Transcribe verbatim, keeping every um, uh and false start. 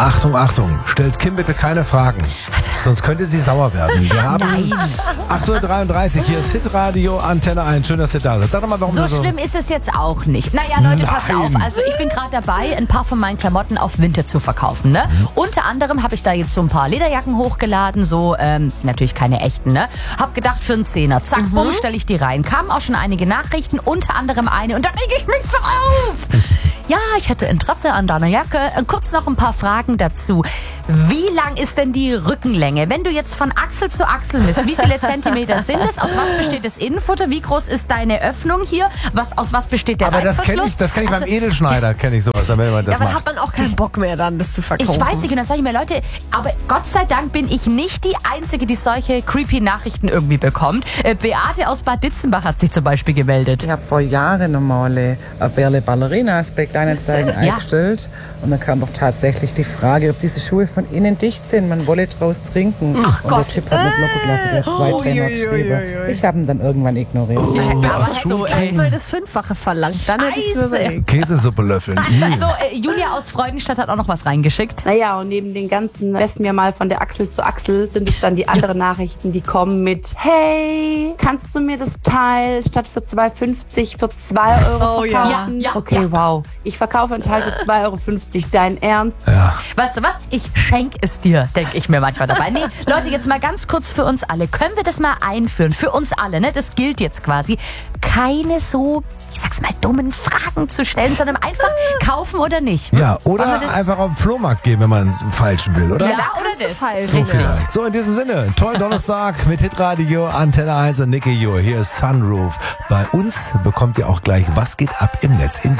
Achtung, Achtung, stellt Kim bitte keine Fragen, sonst könnte sie sauer werden. Wir haben Nein. acht Uhr dreiunddreißig, hier ist Hitradio Antenne eins. Schön, dass ihr da seid. Sag doch mal, warum So du so... schlimm ist es jetzt auch nicht. Naja, Leute, passt Nein. auf. Also ich bin gerade dabei, ein paar von meinen Klamotten auf Winter zu verkaufen. Ne? Mhm. Unter anderem habe ich da jetzt so ein paar Lederjacken hochgeladen. So, ähm, das sind natürlich keine echten. Ne? Hab gedacht, für einen Zehner. Zack, mhm. bumm, stelle ich die rein. Kamen auch schon einige Nachrichten, unter anderem eine. Und da reg ich mich so auf. Ja, ich hätte Interesse an deiner Jacke. Kurz noch ein paar Fragen dazu. Wie lang ist denn die Rückenlänge? Wenn du jetzt von Achsel zu Achsel misst, wie viele Zentimeter sind es? Aus was besteht das Innenfutter? Wie groß ist deine Öffnung hier? Was, aus was besteht der Aber das Reißverschluss? kenne ich, das kenn ich also, beim Edelschneider, kenne ich sowas, wenn man das Ja, aber macht. hat man auch keinen Bock mehr dann, das zu verkaufen. Ich weiß nicht, und dann sage ich mir, Leute, aber Gott sei Dank bin ich nicht die Einzige, die solche creepy Nachrichten irgendwie bekommt. Äh, Beate aus Bad Ditzenbach hat sich zum Beispiel gemeldet. Ich habe vor Jahren normale Berle Ballerina bei Kleinanzeigen eingestellt und dann kam doch tatsächlich die Frage, ob diese Schuhe von innen dicht sind. Man wolle draus trinken. Ach und Gott. der Typ hat mit Logoglasse der zwei, drei Markschreiber. Ich habe ihn dann irgendwann ignoriert. Oh, Aber das hast Schuh- du gleich mal das Fünffache verlangt, dann hättest du Scheiße. überlegt. Käsesuppe löffeln. So, äh, Julia aus Freudenstadt hat auch noch was reingeschickt. Naja, und neben den ganzen, messen wir mal von der Achsel zu Achsel, sind es dann die anderen Nachrichten, die kommen mit: Hey, kannst du mir das Teil statt für zwei fünfzig für zwei Euro Oh ja. verkaufen? Ja, ja, okay, ja. wow. Ich verkaufe ein Teil für zwei Euro fünfzig. Dein Ernst? Ja. Weißt du was? Ich schenk es dir, denke ich mir manchmal dabei. Nee, Leute, jetzt mal ganz kurz für uns alle. Können wir das mal einführen? Für uns alle, ne? Das gilt jetzt quasi. Keine so, ich sag's mal, dummen Fragen zu stellen, sondern einfach kaufen oder nicht. Hm? Ja, Wollen oder wir das- einfach auf den Flohmarkt gehen, wenn man es falschen will, oder? Ja, da oder kannst du das. falsch. So Richtig. vielleicht. So, in diesem Sinne, tollen Donnerstag mit Hitradio, Antenne eins und Nicky Jur. Hier ist Sunroof. Bei uns bekommt ihr auch gleich Was geht ab im Netz in